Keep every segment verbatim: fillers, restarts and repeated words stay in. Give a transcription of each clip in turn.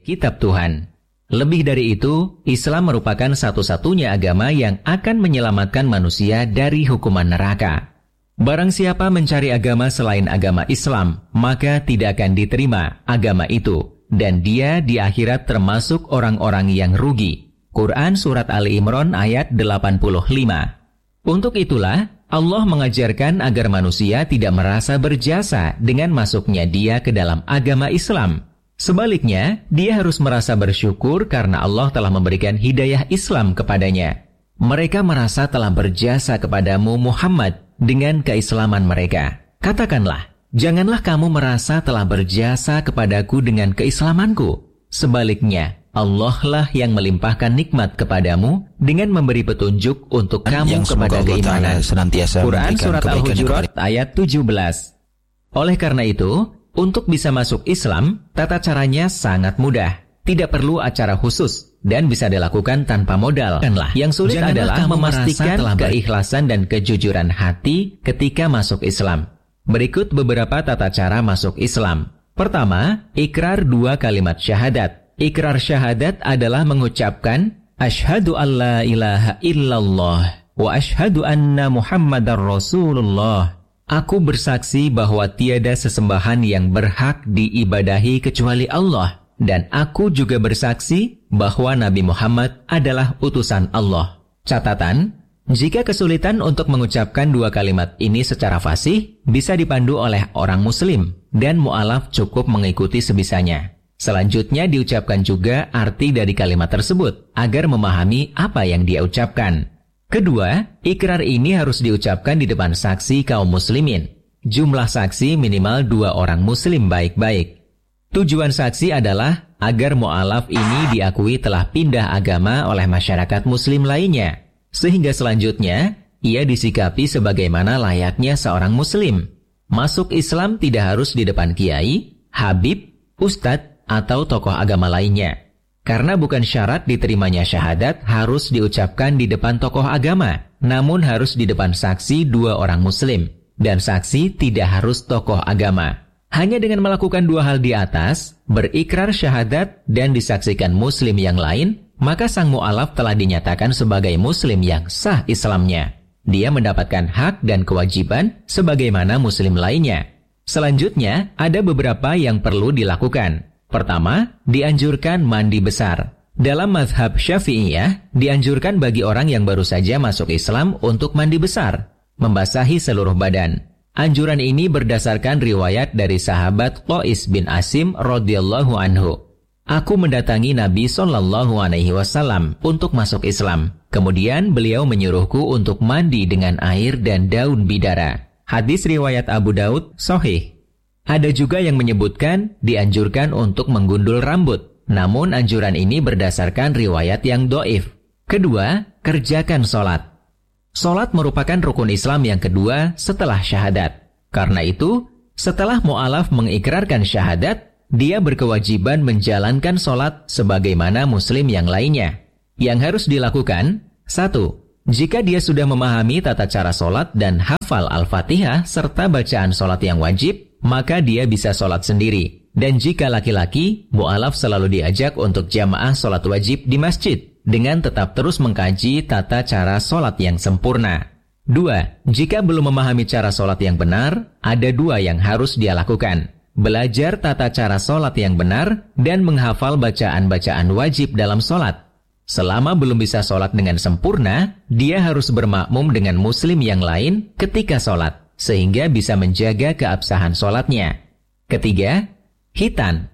kitab Tuhan. Lebih dari itu, Islam merupakan satu-satunya agama yang akan menyelamatkan manusia dari hukuman neraka. Barang siapa mencari agama selain agama Islam, maka tidak akan diterima agama itu, dan dia di akhirat termasuk orang-orang yang rugi. Quran Surat Ali Imran ayat delapan puluh lima. Untuk itulah, Allah mengajarkan agar manusia tidak merasa berjasa dengan masuknya dia ke dalam agama Islam. Sebaliknya, dia harus merasa bersyukur karena Allah telah memberikan hidayah Islam kepadanya. Mereka merasa telah berjasa kepadamu Muhammad dengan keislaman mereka. Katakanlah, janganlah kamu merasa telah berjasa kepadaku dengan keislamanku. Sebaliknya, Allah lah yang melimpahkan nikmat kepadamu dengan memberi petunjuk untuk kamu yang kepada keimanan. Quran Surat Al-Hujurat ayat tujuh belas. Oleh karena itu, untuk bisa masuk Islam, tata caranya sangat mudah. Tidak perlu acara khusus dan bisa dilakukan tanpa modal. Yang sulit adalah memastikan keikhlasan dan kejujuran hati ketika masuk Islam. Berikut beberapa tata cara masuk Islam. Pertama, ikrar dua kalimat syahadat. Ikrar syahadat adalah mengucapkan Asyhadu an la ilaha illallah wa asyhadu anna Muhammadar Rasulullah. Aku bersaksi bahwa tiada sesembahan yang berhak diibadahi kecuali Allah, dan aku juga bersaksi bahwa Nabi Muhammad adalah utusan Allah. Catatan, jika kesulitan untuk mengucapkan dua kalimat ini secara fasih, bisa dipandu oleh orang muslim, dan mu'alaf cukup mengikuti sebisanya. Selanjutnya diucapkan juga arti dari kalimat tersebut, agar memahami apa yang dia ucapkan. Kedua, ikrar ini harus diucapkan di depan saksi kaum muslimin. Jumlah saksi minimal dua orang muslim baik-baik. Tujuan saksi adalah agar mu'alaf ini diakui telah pindah agama oleh masyarakat muslim lainnya, sehingga selanjutnya ia disikapi sebagaimana layaknya seorang muslim. Masuk Islam tidak harus di depan kiai, habib, ustadz, atau tokoh agama lainnya. Karena bukan syarat diterimanya syahadat harus diucapkan di depan tokoh agama, namun harus di depan saksi dua orang muslim, dan saksi tidak harus tokoh agama. Hanya dengan melakukan dua hal di atas, berikrar syahadat dan disaksikan muslim yang lain, maka sang mu'alaf telah dinyatakan sebagai muslim yang sah Islamnya. Dia mendapatkan hak dan kewajiban sebagaimana muslim lainnya. Selanjutnya, ada beberapa yang perlu dilakukan. Pertama, dianjurkan mandi besar. Dalam mazhab Syafi'iyah, dianjurkan bagi orang yang baru saja masuk Islam untuk mandi besar, membasahi seluruh badan. Anjuran ini berdasarkan riwayat dari sahabat Qais bin Asim radhiyallahu anhu. Aku mendatangi Nabi Shallallahu alaihi wasallam untuk masuk Islam. Kemudian beliau menyuruhku untuk mandi dengan air dan daun bidara. Hadis riwayat Abu Daud sahih. Ada juga yang menyebutkan dianjurkan untuk menggundul rambut. Namun anjuran ini berdasarkan riwayat yang dhaif. Kedua, kerjakan sholat. Sholat merupakan rukun Islam yang kedua setelah syahadat. Karena itu, setelah mu'alaf mengikrarkan syahadat, dia berkewajiban menjalankan sholat sebagaimana muslim yang lainnya. Yang harus dilakukan, satu, jika dia sudah memahami tata cara sholat dan hafal Al-Fatihah serta bacaan sholat yang wajib, maka dia bisa sholat sendiri. Dan jika laki-laki, mu'alaf selalu diajak untuk jamaah sholat wajib di masjid, dengan tetap terus mengkaji tata cara sholat yang sempurna. Dua, jika belum memahami cara sholat yang benar, ada dua yang harus dia lakukan. Belajar tata cara sholat yang benar, dan menghafal bacaan-bacaan wajib dalam sholat. Selama belum bisa sholat dengan sempurna, dia harus bermakmum dengan muslim yang lain ketika sholat, sehingga bisa menjaga keabsahan sholatnya. Ketiga, khitan.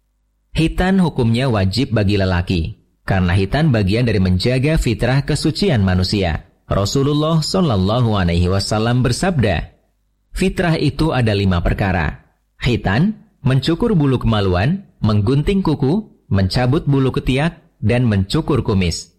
Khitan hukumnya wajib bagi lelaki, karena khitan bagian dari menjaga fitrah kesucian manusia. Rasulullah Shallallahu Alaihi Wasallam bersabda, fitrah itu ada lima perkara. Khitan, mencukur bulu kemaluan, menggunting kuku, mencabut bulu ketiak, dan mencukur kumis.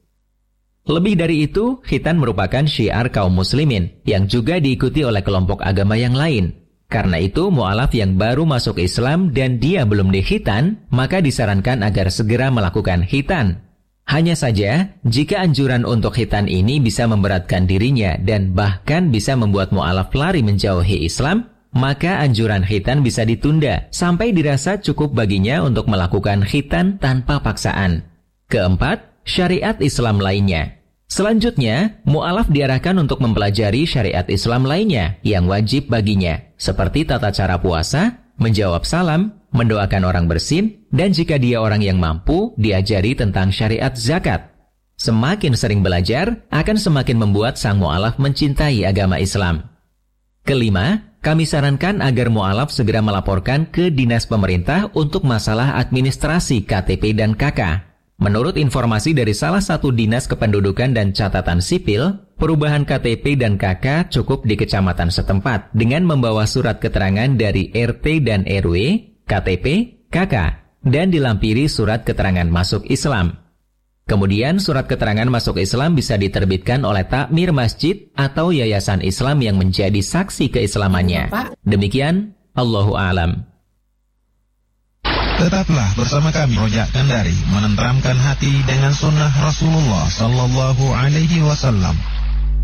Lebih dari itu, khitan merupakan syiar kaum muslimin yang juga diikuti oleh kelompok agama yang lain. Karena itu, mu'alaf yang baru masuk Islam dan dia belum dikhitan, maka disarankan agar segera melakukan khitan. Hanya saja, jika anjuran untuk khitan ini bisa memberatkan dirinya dan bahkan bisa membuat mu'alaf lari menjauhi Islam, maka anjuran khitan bisa ditunda sampai dirasa cukup baginya untuk melakukan khitan tanpa paksaan. Keempat, syariat Islam lainnya. Selanjutnya, mu'alaf diarahkan untuk mempelajari syariat Islam lainnya yang wajib baginya, seperti tata cara puasa, menjawab salam, mendoakan orang bersin, dan jika dia orang yang mampu, diajari tentang syariat zakat. Semakin sering belajar, akan semakin membuat sang mu'alaf mencintai agama Islam. Kelima, kami sarankan agar mu'alaf segera melaporkan ke dinas pemerintah untuk masalah administrasi K T P dan K K. Menurut informasi dari salah satu dinas kependudukan dan catatan sipil, perubahan K T P dan K K cukup di kecamatan setempat dengan membawa surat keterangan dari R T dan R W, K T P, K K, dan dilampiri surat keterangan masuk Islam. Kemudian surat keterangan masuk Islam bisa diterbitkan oleh takmir masjid atau yayasan Islam yang menjadi saksi keislamannya. Demikian, Allahu a'lam. Tetaplah bersama kami Rojak Kandari menenteramkan hati dengan sunnah Rasulullah Sallallahu Alaihi Wasallam.